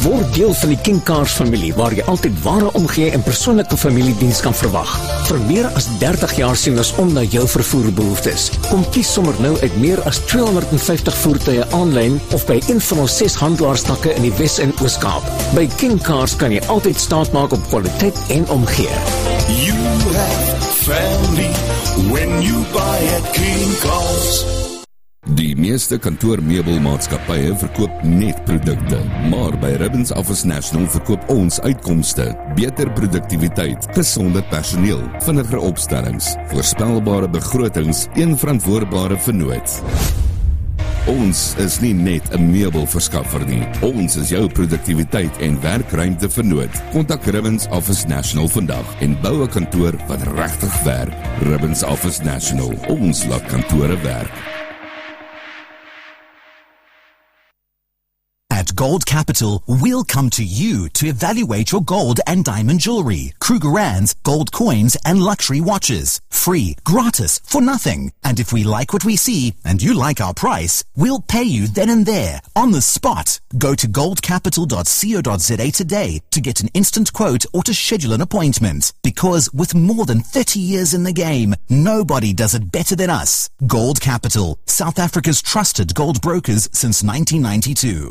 Word deel van die King Cars familie, waar jy altyd ware omgee en persoonlike familiediens kan verwag. Vir meer as 30 jaar sien ons om na jou vervoerbehoeftes. Kom kies sommer nou uit meer as 250 voertuie aanlyn of by een van ons 6 handelaarstakke in die Wes- en Oos-Kaap. By King Cars kan jy altyd staat maak op kwaliteit en omgee. You have family when you buy at King Cars. Die meeste kantoormeubelmaatskappye verkoop net produkte, maar by Ribbons Office National verkoop ons uitkomste, beter produktiwiteit, gesonde personeel, vinniger opstellings, voorspelbare begrotings, een verantwoordbare vennoot. Ons is nie net 'n meubelverskaffer nie, ons is jou produktiwiteit en werkruimte vennoot. Kontak Ribbons Office National vandag en bou 'n kantoor wat regtig werk. Ribbons Office National, ons laat kantore werk. At Gold Capital, we'll come to you to evaluate your gold and diamond jewelry, Krugerrands, gold coins, and luxury watches. Free, gratis, for nothing. And if we like what we see, and you like our price, we'll pay you then and there, on the spot. Go to goldcapital.co.za today to get an instant quote or to schedule an appointment. Because with more than 30 years in the game, nobody does it better than us. Gold Capital, South Africa's trusted gold brokers since 1992.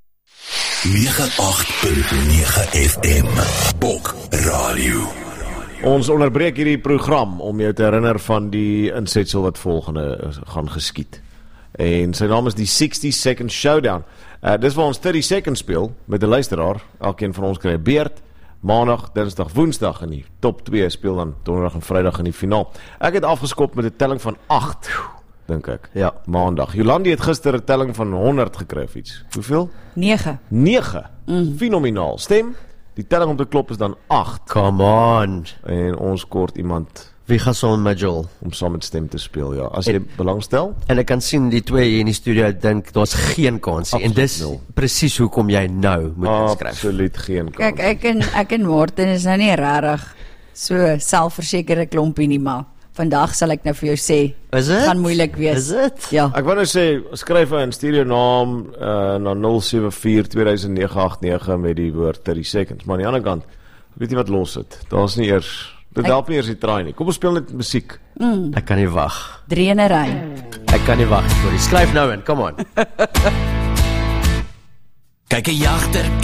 98.9 FM Bok Radio. Ons onderbreek hierdie program om jou te herinner van die insetsel wat volgende gaan geskied. En sy naam is die 60 Second Showdown. Dis waar ons 30 seconds speel met 'n luisteraar. Elkeen van ons kry 'n beurt. Maandag, Dinsdag, Woensdag in die top 2 speel dan Donderdag en Vrydag in die finaal. Ek het afgeskop met 'n telling van 8. Dink ek. Ja, Maandag. Jolandi het gister 'n telling van 100 gekry of iets. Hoeveel? 9. 9. Fenomenaal. Stem? Die telling om te klop is dan 8. Come on. En ons kort iemand. Wie gaan saam met Joel? Om saam met Stem te speel, ja. As jy belangstel. En ek kan sien die twee hier in die studio dink daar's geen kans nie. En dis presies hoekom jy nou moet inskryf. Absoluut geen kans. Kyk, ek en Martin is nou nie regtig so selfversekerde klompie nie, maar vandag sal ek nou vir jou sê, gaan moeilik wees. Is dit? Ja. Ek wou nou sê, skryf in, stuur jou naam na 074-2009-89 met die woord 30 seconds. Maar aan die ander kant, weet jy wat los het? Daar's nie eers, dit help nie eers die traai nie. Kom ons speel net musiek. Ek kan nie wag. 3 in 'n ry. Ek kan nie wag. Skryf nou in, come on. Kyk 'n jagter